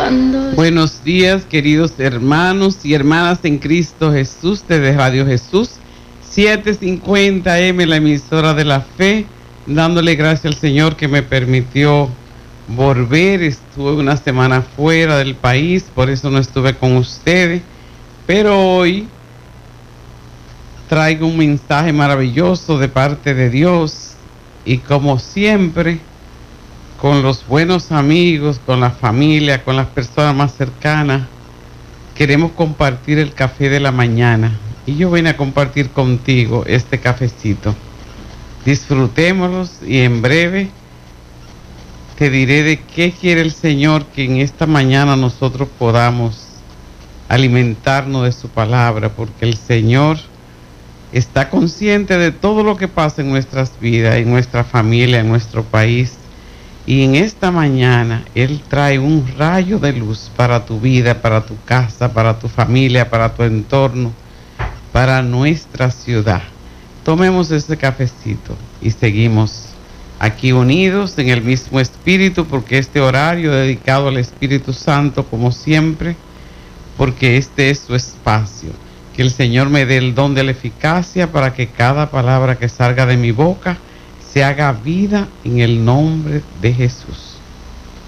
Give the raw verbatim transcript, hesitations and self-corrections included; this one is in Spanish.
Buenos días, queridos hermanos y hermanas en Cristo Jesús, desde Radio Jesús setecientos cincuenta eme, la emisora de la fe, dándole gracias al Señor que me permitió volver. Estuve una semana fuera del país, por eso no estuve con ustedes, pero hoy traigo un mensaje maravilloso de parte de Dios, y como siempre, con los buenos amigos, con la familia, con las personas más cercanas, queremos compartir el café de la mañana. Y yo vine a compartir contigo este cafecito. Disfrutémoslos y en breve te diré de qué quiere el Señor que en esta mañana nosotros podamos alimentarnos de su palabra, porque el Señor está consciente de todo lo que pasa en nuestras vidas, en nuestra familia, en nuestro país. Y en esta mañana Él trae un rayo de luz para tu vida, para tu casa, para tu familia, para tu entorno, para nuestra ciudad. Tomemos este cafecito y seguimos aquí unidos en el mismo espíritu, porque este horario dedicado al Espíritu Santo, como siempre, porque este es su espacio. Que el Señor me dé el don de la eficacia para que cada palabra que salga de mi boca se haga vida en el nombre de Jesús.